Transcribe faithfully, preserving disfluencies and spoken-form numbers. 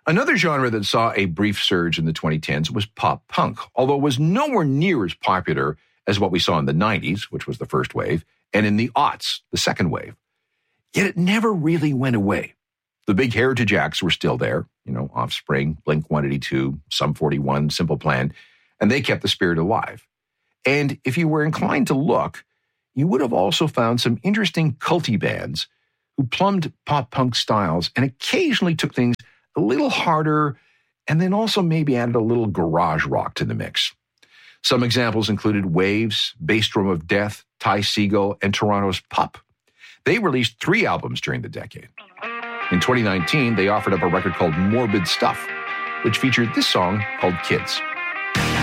Another genre that saw a brief surge in the twenty tens was pop punk, although it was nowhere near as popular as what we saw in the nineties, which was the first wave, and in the aughts, the second wave. Yet it never really went away. The big heritage acts were still there, you know, Offspring, Blink one eighty-two, Sum forty-one, Simple Plan, and they kept the spirit alive. And if you were inclined to look, you would have also found some interesting culty bands who plumbed pop-punk styles and occasionally took things a little harder and then also maybe added a little garage rock to the mix. Some examples included Waves, Bass Drum of Death, Ty Segall, and Toronto's Pup. They released three albums during the decade. In twenty nineteen, they offered up a record called Morbid Stuff, which featured this song called Kids.